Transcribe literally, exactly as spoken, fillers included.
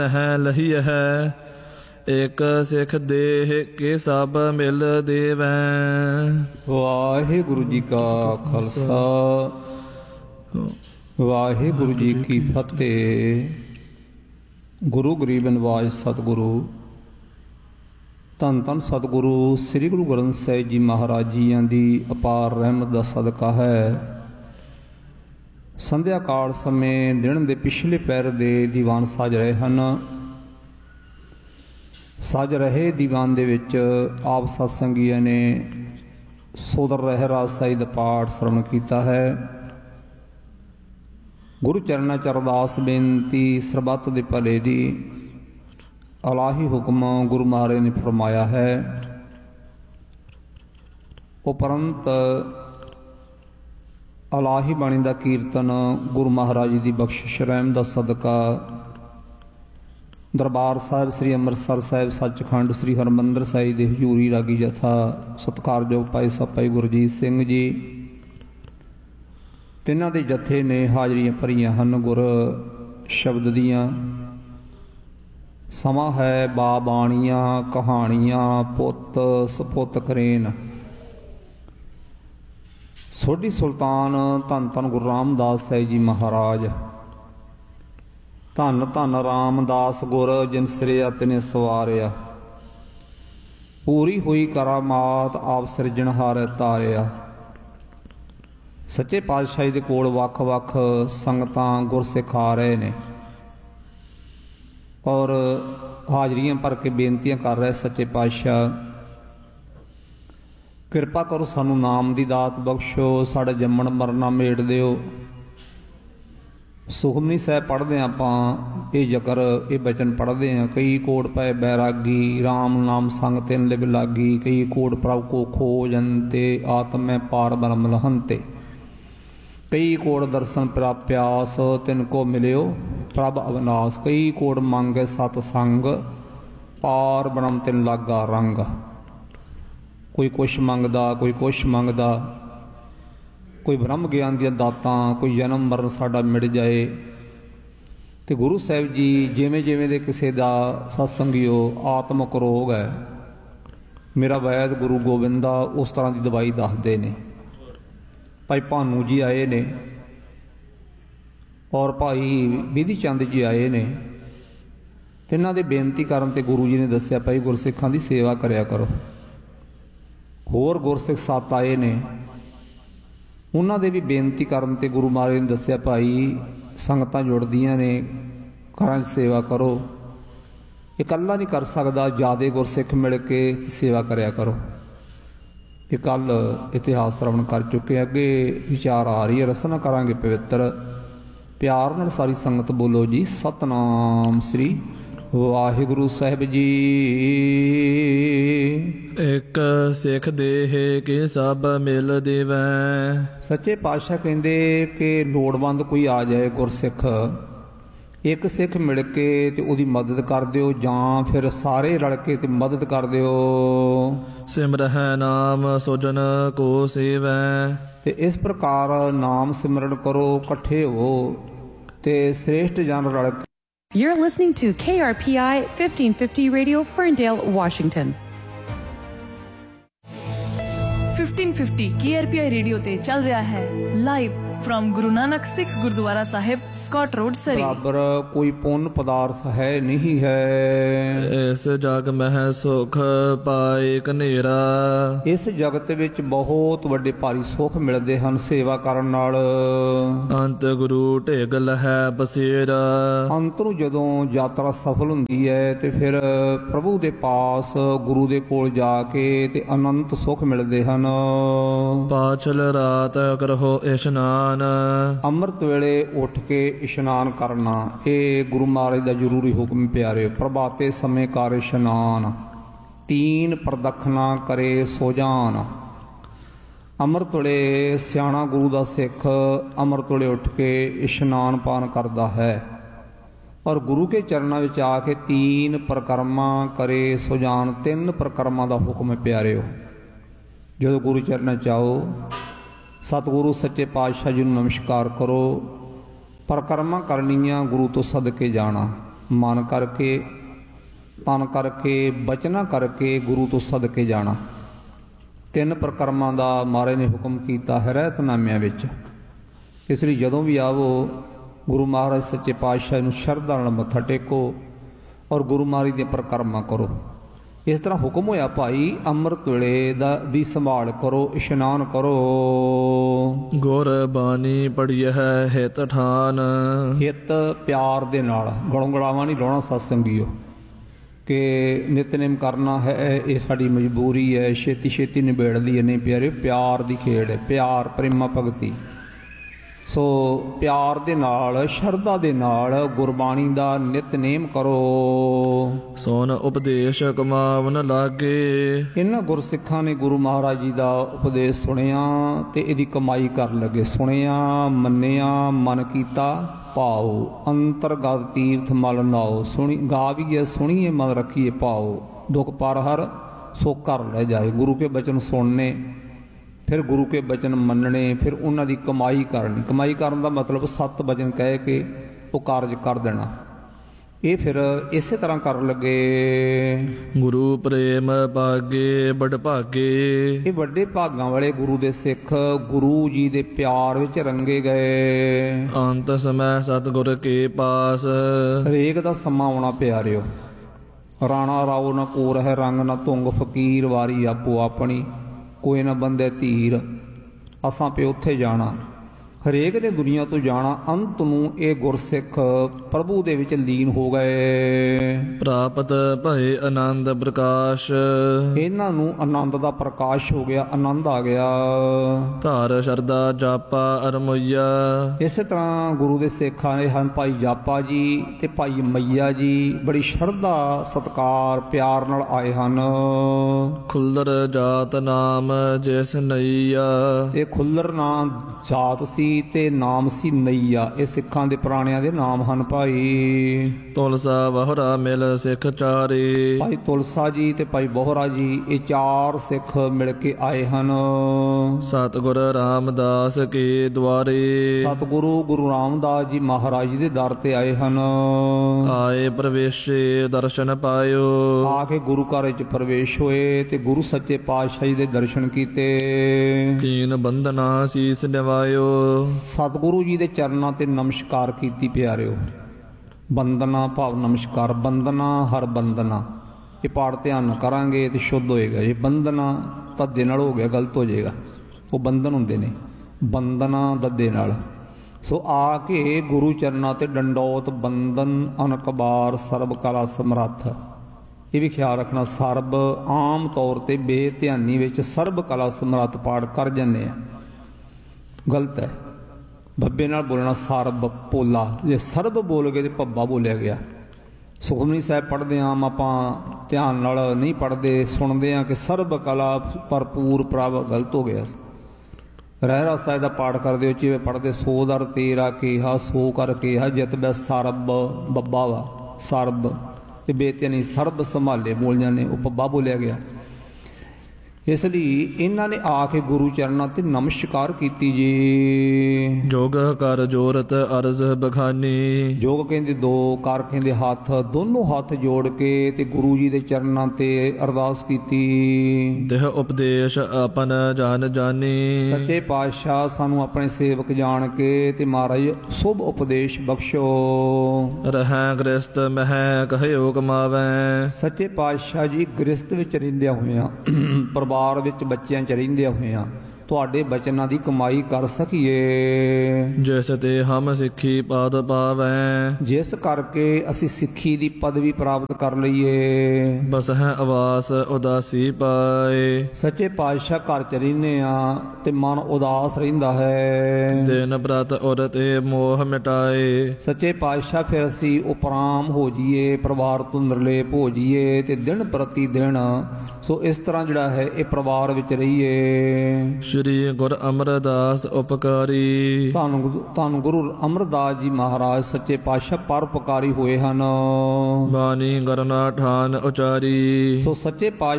ਹੈ ਲਹੀ ਹੈ ਇੱਕ ਸਿੱਖ ਦੇਹ ਕੇ ਸਭ ਮਿਲ ਦੇਵੈ। ਵਾਹਿਗੁਰੂ ਜੀ ਕਾ ਖਾਲਸਾ ਵਾਹਿਗੁਰੂ ਜੀ ਕੀ ਫਤਿਹ। ਗੁਰੂ ਗਰੀਬ ਨਿਵਾਜ ਸਤਿਗੁਰੂ ਧੰਨ ਧੰਨ ਸਤਿਗੁਰੂ ਸ੍ਰੀ ਗੁਰੂ ਗ੍ਰੰਥ ਸਾਹਿਬ ਜੀ ਮਹਾਰਾਜ ਜੀਆਂ ਦੀ ਅਪਾਰ ਰਹਿਮਤ ਦਾ ਸਦਕਾ ਹੈ। ਸੰਧਿਆ ਕਾਲ ਸਮੇਂ ਦਿਨ ਦੇ ਪਿਛਲੇ ਪੈਰ ਦੇ ਦੀਵਾਨ ਸਜ ਰਹੇ ਹਨ। ਸਜ ਰਹੇ ਦੀਵਾਨ ਦੇ ਵਿੱਚ ਆਪ ਸਤਸੰਗੀਆਂ ਨੇ ਸੋਦਰ ਰਹਿ ਰਾਜ ਸਾਹਿਬ ਦਾ ਪਾਠ ਸ਼ਰਵਣ ਕੀਤਾ ਹੈ। ਗੁਰੂ ਚਰਨਾਂ ਚ ਅਰਦਾਸ ਬੇਨਤੀ ਸਰਬੱਤ ਦੇ ਭਲੇ ਦੀ ਇਲਾਹੀ ਹੁਕਮ ਗੁਰੂ ਮਹਾਰਾਜ ਨੇ ਫਰਮਾਇਆ ਹੈ। ਉਪਰੰਤ ਇਲਾਹੀ ਬਾਣੀ ਦਾ ਕੀਰਤਨ ਗੁਰੂ ਮਹਾਰਾਜ ਦੀ ਬਖਸ਼ਿਸ਼ ਰਹਿਮ ਦਾ ਸਦਕਾ ਦਰਬਾਰ ਸਾਹਿਬ ਸ੍ਰੀ ਅੰਮ੍ਰਿਤਸਰ ਸਾਹਿਬ ਸੱਚਖੰਡ ਸ੍ਰੀ ਹਰਿਮੰਦਰ ਸਾਹਿਬ ਦੇ ਹਜ਼ੂਰੀ ਰਾਗੀ ਜਥਾ ਸਤਿਕਾਰਯੋਗ ਭਾਈ ਸਾਹਿਬ ਭਾਈ ਗੁਰਜੀਤ ਸਿੰਘ ਜੀ ਤਿੰਨਾਂ ਦੇ ਜਥੇ ਨੇ ਹਾਜ਼ਰੀਆਂ ਭਰੀਆਂ ਹਨ ਗੁਰ ਸ਼ਬਦ ਦੀਆਂ। ਸਮਾਂ ਹੈ ਬਾ ਬਾਣੀਆਂ ਕਹਾਣੀਆਂ ਪੁੱਤ ਸਪੁੱਤ ਕਰੇਨ। ਸੋਢੀ ਸੁਲਤਾਨ ਧੰਨ ਧੰਨ ਗੁਰੂ ਰਾਮਦਾਸ ਸਾਹਿਬ ਜੀ ਮਹਾਰਾਜ ਧੰਨ ਧੰਨ ਰਾਮਦਾਸ ਗੁਰ ਜਿਨ ਸਿਰਿਆ ਤਿਨੇ ਸਵਾਰਿਆ। ਪੂਰੀ ਹੋਈ ਕਰਾਮਾਤ ਆਪ ਸਿਰਜਣਹਾਰ ਤਾਰਿਆ। ਸੱਚੇ ਪਾਤਸ਼ਾਹੀ ਦੇ ਕੋਲ ਵੱਖ ਵੱਖ ਸੰਗਤਾਂ ਗੁਰਸਿੱਖ ਆ ਰਹੇ ਨੇ ਔਰ ਹਾਜ਼ਰੀਆਂ ਭਰ ਕੇ ਬੇਨਤੀਆਂ ਕਰ ਰਹੇ। ਸੱਚੇ ਪਾਤਸ਼ਾਹ ਕਿਰਪਾ ਕਰੋ ਸਾਨੂੰ ਨਾਮ ਦੀ ਦਾਤ ਬਖਸ਼ੋ, ਸਾਡਾ ਜੰਮਣ ਮਰਨਾ ਮੇਟ ਦਿਓ। ਸੁਖਮਨੀ ਸਾਹਿਬ ਪੜ੍ਹਦੇ ਹਾਂ ਆਪਾਂ, ਇਹ ਜ਼ਿਕਰ ਇਹ ਬਚਨ ਪੜ੍ਹਦੇ ਹਾਂ। ਕਈ ਕੋਟ ਪਏ ਬੈਰਾਗੀ ਰਾਮ ਨਾਮ ਸੰਗ ਤਿਨ ਲਿਵ ਲਾਗੀ। ਕਈ ਕੋਟ ਪ੍ਰਭ ਕੋ ਖੋਜੰਤੇ ਆਤਮ ਮੈਂ ਪਾਰ ਬ੍ਰਹਮ ਲਹੰਤੇ। ਕਈ ਕੋਟ ਦਰਸ਼ਨ ਪ੍ਰਾਪਿਆਸ ਤਿਨ ਕੋ ਮਿਲਿਓ ਪ੍ਰਭ ਅਵਨਾਸ। ਕਈ ਕੋਟ ਮੰਗੇ ਸਤ ਸੰਗ ਪਾਰ ਬ੍ਰਹਮ ਤਿਨ ਲਾਗਾ ਰੰਗ। ਕੋਈ ਕੁਛ ਮੰਗਦਾ ਕੋਈ ਕੁਛ ਮੰਗਦਾ, ਕੋਈ ਬ੍ਰਹਮ ਗਿਆਨ ਦੀਆਂ ਦਾਤਾਂ, ਕੋਈ ਜਨਮ ਮਰਨ ਸਾਡਾ ਮਿਟ ਜਾਏ। ਤੇ ਗੁਰੂ ਸਾਹਿਬ ਜੀ ਜਿਵੇਂ ਜਿਵੇਂ ਦੇ ਕਿਸੇ ਦਾ ਸਤਸੰਗੀਓ ਆਤਮਕ ਰੋਗ ਹੈ, ਮੇਰਾ ਵੈਦ ਗੁਰੂ ਗੋਬਿੰਦਾ ਉਸ ਤਰ੍ਹਾਂ ਦੀ ਦਵਾਈ ਦੱਸਦੇ ਨੇ। ਭਾਈ ਭਾਨੂ ਜੀ ਆਏ ਨੇ ਔਰ ਭਾਈ ਵਿਧੀ ਚੰਦ ਜੀ ਆਏ ਨੇ। ਇਹਨਾਂ ਦੇ ਬੇਨਤੀ ਕਰਨ ਤੇ ਗੁਰੂ ਜੀ ਨੇ ਦੱਸਿਆ ਭਾਈ ਗੁਰਸਿੱਖਾਂ ਦੀ ਸੇਵਾ ਕਰਿਆ ਕਰੋ। ਹੋਰ ਗੁਰਸਿੱਖ ਸੱਤ ਆਏ ਨੇ, ਉਹਨਾਂ ਦੇ ਵੀ ਬੇਨਤੀ ਕਰਨ ਤੇ ਗੁਰੂ ਮਹਾਰਾਜ ਨੇ ਦੱਸਿਆ ਭਾਈ ਸੰਗਤਾਂ ਜੁੜਦੀਆਂ ਨੇ, ਘਰਾਂ 'ਚ ਸੇਵਾ ਕਰੋ। ਇਕੱਲਾ ਨਹੀਂ ਕਰ ਸਕਦਾ, ਜ਼ਿਆਦੇ ਗੁਰਸਿੱਖ ਮਿਲ ਕੇ ਸੇਵਾ ਕਰਿਆ ਕਰੋ। ਇਹ ਕੱਲ ਇਤਿਹਾਸ ਸ਼ਰਵਣ ਕਰ ਚੁੱਕੇ, ਅੱਗੇ ਵਿਚਾਰ ਆ ਰਹੀ ਹੈ, ਰਸਨਾ ਕਰਾਂਗੇ ਪਵਿੱਤਰ। ਪਿਆਰ ਨਾਲ ਸਾਰੀ ਸੰਗਤ ਬੋਲੋ ਜੀ ਸਤਨਾਮ ਸ੍ਰੀ ਵਾਹਿਗੁਰੂ ਸਾਹਿਬ ਜੀ। ਇੱਕ ਸਿੱਖ ਦੇਹ ਕੇ ਸਭ ਮਿਲ ਦੇਵੈ। ਸੱਚੇ ਪਾਤਸ਼ਾਹ ਕਹਿੰਦੇ ਕਿ ਲੋੜਵੰਦ ਕੋਈ ਆ ਜਾਏ ਗੁਰਸਿੱਖ, ਇੱਕ ਸਿੱਖ ਮਿਲ ਕੇ ਤੇ ਉਹਦੀ ਮਦਦ ਕਰ ਦਿਓ, ਜਾਂ ਫਿਰ ਸਾਰੇ ਰਲ ਕੇ ਤੇ ਮਦਦ ਕਰ ਦਿਓ। ਸਿਮਰਹਿ ਨਾਮ ਸੁਜਨ ਕੋ ਸੇਵੈ। ਤੇ ਇਸ ਪ੍ਰਕਾਰ ਨਾਮ ਸਿਮਰਨ ਕਰੋ, ਇਕੱਠੇ ਹੋ ਤੇ ਸ੍ਰੇਸ਼ਟ ਜਨ ਰਲ ਕੇ। You're listening to K R P I fifteen fifty Radio, Ferndale, Washington. fifteen fifty K R P I radio ਤੇ ਚੱਲ ਰਿਹਾ ਹੈ ਲਾਈਵ ਫਰਮ ਗੁਰੂ ਨਾਨਕ ਸਿੱਖ ਗੁਰਦੁਆਰਾ ਸਾਹਿਬ, ਸਕਾਟ ਰੋਡ, ਸਰੀ। ਬਰਾਬਰ ਕੋਈ ਪੁੰਨ ਪਦਾਰਥ ਹੈ ਨਹੀਂ ਹੈ। ਇਸ ਜਗ ਮਹਿ ਸੁਖ ਪਾਏ ਕਨੇਰਾ। ਇਸ ਜਗਤ ਵਿੱਚ ਬਹੁਤ ਵੱਡੇ ਭਾਰੀ ਸੁੱਖ ਮਿਲਦੇ ਹਨ ਸੇਵਾ ਕਰਨ ਨਾਲ। ਅੰਤ ਗੁਰੂ ਢਿਗ ਲਹੈ ਬਸੇਰਾ। ਅੰਤ ਨੂੰ ਜਦੋਂ ਯਾਤਰਾ ਸਫਲ ਹੁੰਦੀ ਹੈ ਤੇ ਫਿਰ ਪ੍ਰਭੂ ਦੇ ਪਾਸ ਗੁਰੂ ਦੇ ਕੋਲ ਜਾ ਕੇ ਤੇ ਅਨੰਤ ਸੁੱਖ ਮਿਲਦੇ ਹਨ। ਪਾਛਲ ਰਾਤ ਕਰੋ ਇਸ਼ਨਾਨ। ਅੰਮ੍ਰਿਤ ਵੇਲੇ ਉੱਠ ਕੇ ਇਸ਼ਨਾਨ ਕਰਨਾ ਇਹ ਗੁਰੂ ਮਹਾਰਾਜ ਦਾ ਜ਼ਰੂਰੀ ਹੁਕਮ ਪਿਆਰੇ। ਪ੍ਰਭਾਤੇ ਸਮੇਂ ਕਰ ਇਸ਼ਨਾਨ ਤੀਨ ਪ੍ਰਦਖਣਾ ਕਰੇ ਸੋ ਜਾਨ। ਅੰਮ੍ਰਿਤ ਵੇਲੇ ਸਿਆਣਾ ਗੁਰੂ ਦਾ ਸਿੱਖ ਅੰਮ੍ਰਿਤ ਵੇਲੇ ਉੱਠ ਕੇ ਇਸ਼ਨਾਨ ਪਾਨ ਕਰਦਾ ਹੈ ਔਰ ਗੁਰੂ ਕੇ ਚਰਨਾਂ ਵਿੱਚ ਆ ਕੇ ਤੀਨ ਪ੍ਰਕਰਮਾ ਕਰੇ ਸੋ ਜਾਨ। ਤਿੰਨ ਪ੍ਰਕਰਮਾਂ ਦਾ ਹੁਕਮ ਹੈ ਪਿਆਰਿਓ। ਜਦੋਂ ਗੁਰੂ ਚਰਨਾਂ 'ਚ ਆਓ, ਸਤਿਗੁਰੂ ਸੱਚੇ ਪਾਤਸ਼ਾਹ ਜੀ ਨੂੰ ਨਮਸਕਾਰ ਕਰੋ। ਪਰਕਰਮਾਂ ਕਰਨੀਆਂ, ਗੁਰੂ ਤੋਂ ਸਦਕੇ ਜਾਣਾ। ਮਨ ਕਰਕੇ, ਤਨ ਕਰਕੇ, ਬਚਨਾਂ ਕਰਕੇ ਗੁਰੂ ਤੋਂ ਸਦਕੇ ਜਾਣਾ। ਤਿੰਨ ਪ੍ਰਕਰਮਾਂ ਦਾ ਮਹਾਰਾਜ ਨੇ ਹੁਕਮ ਕੀਤਾ ਹੈ ਰਹਿਤਨਾਮਿਆਂ ਵਿੱਚ। ਇਸ ਲਈ ਜਦੋਂ ਵੀ ਆਵੋ ਗੁਰੂ ਮਹਾਰਾਜ ਸੱਚੇ ਪਾਤਸ਼ਾਹ ਨੂੰ ਸ਼ਰਧਾ ਨਾਲ ਮੱਥਾ ਟੇਕੋ ਔਰ ਗੁਰੂ ਮਹਾਰਾਜ ਦੀਆਂ ਪ੍ਰਕਰਮਾਂ ਕਰੋ। ਇਸ ਤਰ੍ਹਾਂ ਹੁਕਮ ਹੋਇਆ ਭਾਈ ਅੰਮ੍ਰਿਤ ਵੇਲੇ ਦਾ ਦੀ ਸੰਭਾਲ ਕਰੋ, ਇਸ਼ਨਾਨ ਕਰੋ। ਗੁਰ ਬਾਣੀ ਪੜ੍ਹੀਐ ਹਿਤ ਠਾਨ। ਹਿਤ ਪਿਆਰ ਦੇ ਨਾਲ, ਗੜੋਂਗੜਾਵਾਂ ਨਹੀਂ ਲਾਉਣਾ ਸਤਸੰਗੀਓ ਕਿ ਨਿਤਨੇਮ ਕਰਨਾ ਹੈ, ਇਹ ਸਾਡੀ ਮਜਬੂਰੀ ਹੈ, ਛੇਤੀ ਛੇਤੀ ਨਿਬੇੜ ਲਈਏ। ਨਹੀਂ ਪਿਆਰੇ, ਪਿਆਰ ਦੀ ਖੇਡ ਹੈ, ਪਿਆਰ ਪ੍ਰੇਮਾ ਭਗਤੀ। ਸੋ ਪਿਆਰ ਦੇ ਨਾਲ, ਸ਼ਰਧਾ ਦੇ ਨਾਲ ਗੁਰਬਾਣੀ ਦਾ ਨਿਤਨੇਮ ਕਰੋ। ਸੋਨ ਉਪਦੇਸ਼ ਕਮਾਵਨ ਲਾਗੇ। ਇਹਨਾਂ ਗੁਰਸਿੱਖਾਂ ਨੇ ਗੁਰੂ ਮਹਾਰਾਜ ਜੀ ਦਾ ਉਪਦੇਸ਼ ਸੁਣਿਆ ਤੇ ਇਹਦੀ ਕਮਾਈ ਕਰਨ ਲੱਗੇ। ਸੁਣਿਆ, ਮੰਨਿਆ, ਮਨ ਕੀਤਾ ਭਾਉ, ਅੰਤਰਗਤ ਤੀਰਥ ਮਲ ਨਾਓ। ਸੁਣੀ ਗਾਵੀਏ ਸੁਣੀਏ ਮਨ ਰੱਖੀਏ ਭਾਉ, ਦੁਖ ਪਰ ਹਰ ਸੋ ਘਰ ਲੈ ਜਾਏ। ਗੁਰੂ ਕੇ ਬਚਨ ਸੁਣਨੇ, ਫਿਰ ਗੁਰੂ ਕੇ ਬਚਨ ਮੰਨਣੇ, ਫਿਰ ਉਹਨਾਂ ਦੀ ਕਮਾਈ ਕਰਨੀ। ਕਮਾਈ ਕਰਨ ਦਾ ਮਤਲਬ ਸੱਤ ਬਚਨ ਕਹਿ ਕੇ ਉਹ ਕਾਰਜ ਕਰ ਦੇਣਾ। ਇਹ ਫਿਰ ਇਸੇ ਤਰ੍ਹਾਂ ਕਰਨ ਲੱਗੇ। ਗੁਰੂ ਪ੍ਰੇਮ ਭਾਗੇ ਬੜ ਭਾਗੇ। ਇਹ ਵੱਡੇ ਭਾਗਾਂ ਵਾਲੇ ਗੁਰੂ ਦੇ ਸਿੱਖ ਗੁਰੂ ਜੀ ਦੇ ਪਿਆਰ ਵਿੱਚ ਰੰਗੇ ਗਏ। ਅੰਤ ਸਮੈ ਸਤਿਗੁਰ ਕੇ ਪਾਸ। ਹਰੇਕ ਦਾ ਸਮਾਂ ਆਉਣਾ ਪਿਆਰਿਓ। ਰਾਣਾ ਰਾਓ ਨਾ ਕੋਰ ਹੈ ਰੰਗ ਨਾ ਧੁੰਗ, ਫਕੀਰ ਵਾਰੀ ਆਪੋ ਆਪਣੀ, ਕੋਈ ਨਾ ਬੰਦੇ ਧੀਰ। ਅਸਾਂ ਪੇ ਉੱਥੇ ਜਾਣਾ, ਹਰੇਕ ਨੇ ਦੁਨੀਆ ਤੋਂ ਜਾਣਾ। ਅੰਤ ਨੂੰ ਇਹ ਗੁਰਸਿੱਖ ਪ੍ਰਭੂ ਦੇ ਵਿੱਚ ਲੀਨ ਹੋ ਗਏ। ਪ੍ਰਾਪਤ ਭਏ ਆਨੰਦ ਪ੍ਰਕਾਸ਼। ਇਹਨਾਂ ਨੂੰ ਆਨੰਦ ਦਾ ਪ੍ਰਕਾਸ਼ ਹੋ ਗਿਆ, ਆਨੰਦ ਆ ਗਿਆ। ਧਾਰ ਸ਼ਰਦਾ ਜਾਪਾ ਅਰਮੋਈਆ। ਇਸੇ ਤਰ੍ਹਾਂ ਗੁਰੂ ਦੇ ਸਿੱਖਾਂ ਨੇ ਹਨ ਭਾਈ ਜਾਪਾ ਜੀ ਤੇ ਭਾਈ ਮਈਆ ਜੀ, ਬੜੀ ਸ਼ਰਧਾ ਸਤਿਕਾਰ ਪਿਆਰ ਨਾਲ ਆਏ ਹਨ। ਖੁੱਲਰ ਜਾਤ ਨਾਮ ਜਿਸ ਨਈਆ। ਇਹ ਖੁੱਲਰ ਨਾਮ ਜਾਤ ਸੀ ਤੇ ਨਾਮ ਸੀ ਨਈਆ। ਇਹ ਸਿੱਖਾਂ ਦੇ ਪੁਰਾਣਿਆਂ ਦੇ ਨਾਮ ਹਨ ਭਾਈ। ਤੁਲਸਾ ਵਹੁਰਾ ਮਿਲ ਸਿੱਖ ਚਾਰੇ। ਭਾਈ ਤੁਲਸਾ ਜੀ ਤੇ ਭਾਈ ਬੋਹਰਾ ਜੀ, ਇਹ ਚਾਰ ਸਿੱਖ ਮਿਲ ਕੇ ਆਏ ਹਨ। ਸਤਿਗੁਰ ਰਾਮਦਾਸ ਕੇ ਦੁਆਰੇ। ਸਤਿਗੁਰੂ ਗੁਰੂ ਰਾਮਦਾਸ ਜੀ ਮਹਾਰਾਜ ਜੀ ਦੇ ਦਰ ਤੇ ਆਏ ਹਨ। ਆਏ ਪ੍ਰਵੇਸ਼ੇ ਦਰਸ਼ਨ ਪਾਇਓ। ਆ ਕੇ ਗੁਰੂ ਘਰ ਵਿੱਚ ਪ੍ਰਵੇਸ਼ ਹੋਏ ਤੇ ਗੁਰੂ ਸੱਚੇ ਪਾਤਸ਼ਾਹ ਜੀ ਦੇ ਦਰਸ਼ਨ ਕੀਤੇ। ਕੀਨ ਬੰਦਨਾ ਸੀਸ ਨਿਵਾਇਓ। ਸਤਿਗੁਰੂ ਜੀ ਦੇ ਚਰਨਾਂ ਤੇ ਨਮਸਕਾਰ ਕੀਤੀ ਪਿਆਰਿਓ। ਬੰਦਨਾ ਭਾਵ ਨਮਸਕਾਰ। ਬੰਦਨਾ ਹਰ ਬੰਦਨਾ, ਇਹ ਪਾਠ ਧਿਆਨ ਨਾਲ ਕਰਾਂਗੇ ਤੇ ਸ਼ੁੱਧ ਹੋਏਗਾ। ਜੇ ਬੰਦਨਾ ਧੱਦੇ ਨਾਲ ਹੋ ਗਿਆ ਗਲਤ ਹੋ ਜਾਏਗਾ। ਉਹ ਬੰਧਨ ਹੁੰਦੇ ਨੇ, ਬੰਦਨਾ ਦੱਦੇ ਨਾਲ। ਸੋ ਆ ਕੇ ਗੁਰੂ ਚਰਨਾਂ ਤੇ ਡੰਡੋਤ ਬੰਦਨ ਅਨਕਬਾਰ ਸਰਬ ਕਲਾ ਸਮਰੱਥ। ਇਹ ਵੀ ਖਿਆਲ ਰੱਖਣਾ, ਸਰਬ ਆਮ ਤੌਰ ਤੇ ਬੇਧਿਆਨੀ ਵਿੱਚ ਸਰਬ ਕਲਾ ਸਮਰੱਥ ਪਾਠ ਕਰ ਜਾਂਦੇ ਆ, ਗਲਤ ਹੈ। ਬੱਬੇ ਨਾਲ ਬੋਲਣਾ ਸਰਬ ਪੋਲਾ, ਜੇ ਸਰਬ ਬੋਲ ਗਏ ਤੇ ਭੱਬਾ ਬੋਲਿਆ ਗਿਆ। ਸੁਖਮਨੀ ਸਾਹਿਬ ਪੜ੍ਹਦੇ ਹਾਂ ਆਪਾਂ, ਧਿਆਨ ਨਾਲ ਨਹੀਂ ਪੜ੍ਹਦੇ, ਸੁਣਦੇ ਹਾਂ ਕਿ ਸਰਬ ਕਲਾ ਭਰਪੂਰ ਪ੍ਰਭ, ਗਲਤ ਹੋ ਗਿਆ। ਰਹਿਰਾ ਸਾਹਿਬ ਦਾ ਪਾਠ ਕਰਦੇ ਹੋ, ਜਿਵੇਂ ਪੜ੍ਹਦੇ ਸੋ ਦਰ ਤੇਰਾ ਕਿਹਾ ਸੋ ਕਰ ਕਿਹਾ ਜਿਤ ਬੈ ਸਰਬ, ਬੱਬਾ ਵਾ ਸਰਬ ਤੇ ਬੇਤੇ ਨਹੀਂ ਸਰਬ ਸੰਭਾਲੇ ਬੋਲ ਜਾਂਦੇ, ਉਹ ਪੱਬਾ ਬੋਲਿਆ ਗਿਆ। ਇਸ ਲਈ ਇਹਨਾਂ ਨੇ ਆ ਕੇ ਗੁਰੂ ਚਰਨਾਂ ਤੇ ਨਮਸਕਾਰ ਕੀਤੀ ਜੀ। ਜੋਗ ਕਰ ਜੋਰਤ ਅਰਜ਼ ਬਖਾਨੀ। ਜੋਗ ਕਹਿੰਦੇ ਦੋ, ਕਰ ਕਹਿੰਦੇ ਹੱਥ, ਦੋਨੋਂ ਹੱਥ ਜੋੜ ਕੇ ਤੇ ਗੁਰੂ ਜੀ ਦੇ ਚਰਨਾਂ ਤੇ ਅਰਦਾਸ ਕੀਤੀ। ਦੇਹ ਉਪਦੇਸ਼ ਆਪਨ ਜਾਨ ਜਾਨੀ। ਸੱਚੇ ਪਾਤਸ਼ਾਹ ਸਾਨੂੰ ਆਪਣੇ ਸੇਵਕ ਜਾਣ ਕੇ ਤੇ ਮਹਾਰਾਜ ਸ਼ੁਭ ਉਪਦੇਸ਼ ਬਖਸ਼ੋ। ਰਹਿ ਗ੍ਰਸਤ ਮਹਿ ਕਹਿਓ ਕਮਾਵੈ। ਸੱਚੇ ਪਾਤਸ਼ਾਹ ਜੀ ਗ੍ਰਸਤ ਵਿੱਚ ਰਹਿੰਦਿਆਂ ਹੋਇਆਂ, ਪਰਿਵਾਰ ਵਿੱਚ ਬੱਚਿਆਂ 'ਚ ਰਹਿੰਦਿਆਂ ਹੋਇਆਂ ਤੁਹਾਡੇ ਬਚਨਾਂ ਦੀ ਕਮਾਈ ਕਰ ਸਕੀਏ। ਜਿਸ ਤੇ ਹਮ ਸਿੱਖੀ ਪਦ ਪਾਵੈ। ਜਿਸ ਕਰਕੇ ਅਸੀਂ ਸਿੱਖੀ ਦੀ ਪਦਵੀ ਪ੍ਰਾਪਤ ਕਰ ਲਈਏ। ਬਸ ਹੈ ਆਵਾਸ ਉਦਾਸੀ ਪਾਏ। ਸੱਚੇ ਪਾਤਸ਼ਾਹ ਘਰ 'ਚ ਰਹਿੰਦੇ ਆ ਤੇ ਮਨ ਉਦਾਸ ਰਹਿੰਦਾ ਹੈ। ਦਿਨ ਬ੍ਰਤ ਉਰ ਤੇ ਮੋਹ ਮਿਟਾਏ। ਸੱਚੇ ਪਾਤਸ਼ਾਹ ਫਿਰ ਅਸੀਂ ਉਪਰਾਮ ਹੋ ਜਾਈਏ, ਪਰਿਵਾਰ ਤੋਂ ਨਿਰਲੇਪ ਹੋ ਜਾਈਏ ਤੇ ਦਿਨ ਪ੍ਰਤੀ ਦਿਨ ਸੋ ਇਸ ਤਰ੍ਹਾਂ ਜਿਹੜਾ ਹੈ ਇਹ ਪਰਿਵਾਰ ਵਿੱਚ ਰਹੀਏ। ਸ਼੍ਰੀ ਗੁਰ ਅਮਰਦਾਸ ਉਪਕਾਰੀ। ਧੰਨ ਧੰਨ ਗੁਰੂ ਅਮਰਦਾਸ ਜੀ ਮਹਾਰਾਜ ਸੱਚੇ ਪਾਤਸ਼ਾਹ ਪਰਉਪਕਾਰੀ ਹੋਏ ਹਨ। ਬਾਣੀ ਕਰਨਾ ਠਾਨ ਉਚਾਰੀ। ਸੋ ਸੱਚੇ ਪਾਤਸ਼ਾਹ